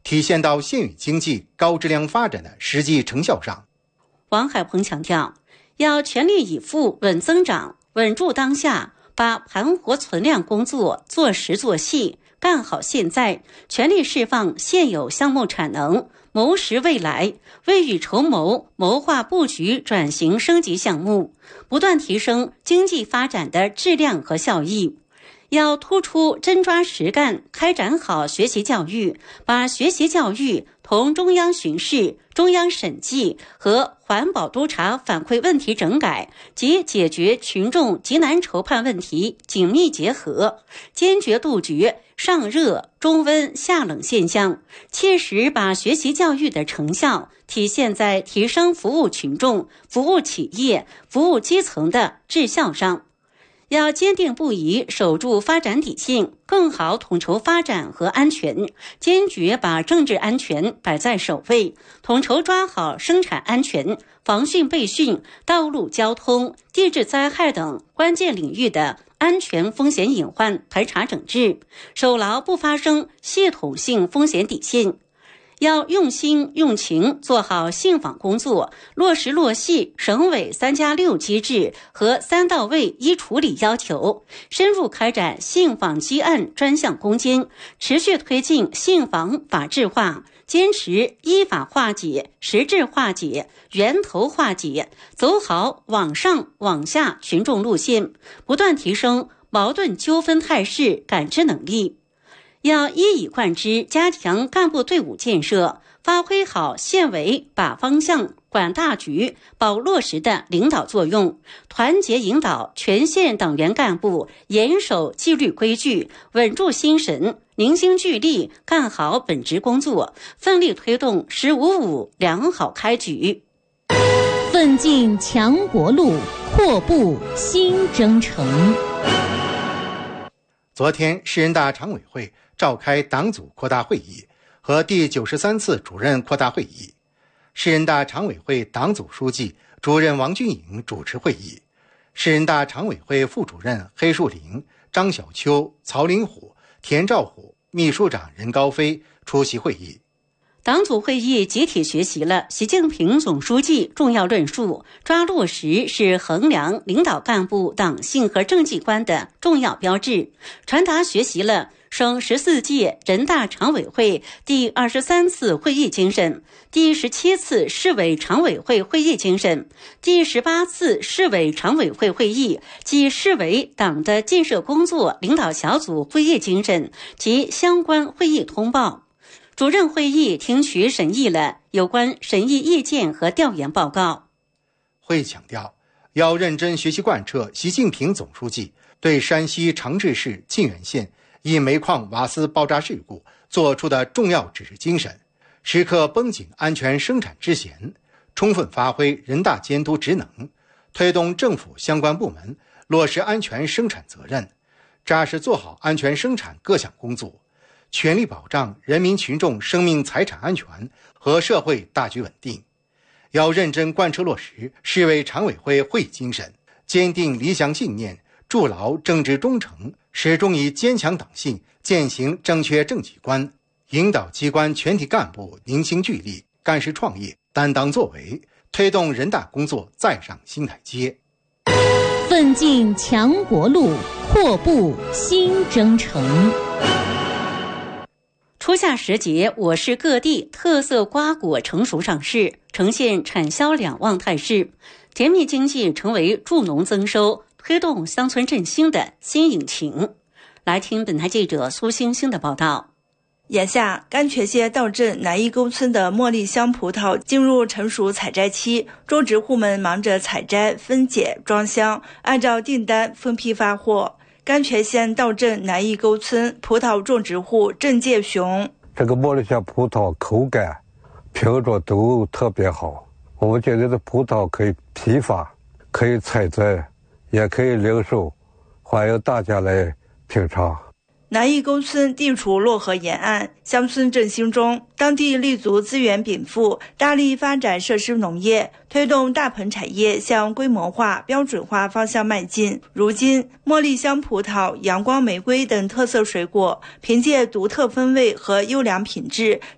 体现到县域经济高质量发展的实际成效上。 王海鹏强调，要全力以赴稳增长，稳住当下，把盘活存量工作做实做细，干好现在，全力释放现有项目产能，谋实未来，未雨绸缪，谋划布局转型升级项目，不断提升经济发展的质量和效益。要突出真抓实干，开展好学习教育，把学习教育同中央巡视、中央审计和环保督查反馈问题整改及解决群众急难筹盼问题紧密结合，坚决杜绝上热、中温、下冷现象，切实把学习教育的成效体现在提升服务群众、服务企业、服务基层的质效上。要坚定不移守住发展底线，更好统筹发展和安全，坚决把政治安全摆在首位，统筹抓好生产安全、防汛备汛、道路交通、地质灾害等关键领域的安全风险隐患排查整治，守牢不发生系统性风险底线。要用心用情做好信访工作，落实落细省委3+6机制和3到位一处理要求，深入开展信访积案专项攻坚，持续推进信访法治化，坚持依法化解、实质化解、源头化解，走好网上网下群众路线，不断提升矛盾纠纷态势感知能力。要一以贯之加强干部队伍建设，发挥好县委把方向、管大局、保落实的领导作用，团结引导全县党员干部严守纪律规矩，稳住心神，凝心聚力干好本职工作，奋力推动“15+5”良好开局。 奋进强国路，阔步新征程。 昨天，市人大常委会召开党组扩大会议和第93次主任扩大会议。市人大常委会党组书记、主任王军营主持会议，市人大常委会副主任黑树林、张小秋、曹林虎、田兆虎、秘书长任高飞出席会议。 党组会议集体学习了习近平总书记重要论述，抓落实是衡量领导干部党性和政绩观的重要标志，传达学习了省14届人大常委会第23次会议精神、第17次市委常委会会议精神、第18次市委常委会会议及市委党的建设工作领导小组会议精神及相关会议通报。主任会议听取审议了有关审议意见和调研报告。 会强调，要认真学习贯彻习近平总书记对山西长治市沁源县一煤矿瓦斯爆炸事故作出的重要指示精神，时刻绷紧安全生产之弦，充分发挥人大监督职能，推动政府相关部门落实安全生产责任，扎实做好安全生产各项工作，全力保障人民群众生命财产安全和社会大局稳定。要认真贯彻落实市委常委会会议精神，坚定理想信念，筑牢政治忠诚，始终以坚强党性践行正确政绩观，引导机关全体干部凝心聚力，干事创业，担当作为，推动人大工作再上新台阶。 奋进强国路，阔步新征程。 初夏时节，我市各地特色瓜果成熟上市，呈现产销两旺态势，甜蜜经济成为助农增收、推动乡村振兴的新引擎。来听本台记者苏星星的报道。 眼下，甘泉县道镇南一沟村的茉莉香葡萄进入成熟采摘期，种植户们忙着采摘、分拣、装箱，按照订单分批发货。甘泉县道镇南一沟村葡萄种植户郑介雄： 这个茉莉香葡萄口感、品种都特别好，我们觉得这葡萄可以批发，可以采摘，也可以零售，欢迎大家来品尝。 南一沟村地处洛河沿岸，乡村振兴中，当地立足资源禀赋，大力发展设施农业，推动大棚产业向规模化、标准化方向迈进。如今，茉莉香葡萄、阳光玫瑰等特色水果，凭借独特风味和优良品质，